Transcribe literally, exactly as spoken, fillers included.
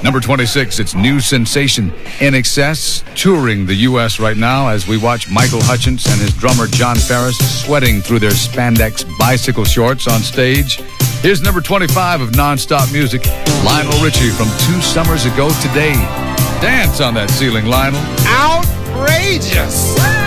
Number twenty-six, it's new sensation In Excess, touring the U S right now as we watch Michael Hutchence and his drummer John Farris sweating through their spandex bicycle shorts on stage. Here's number twenty-five of Nonstop Music, Lionel Richie from Two Summers Ago Today. Dance on that ceiling, Lionel. Outrageous!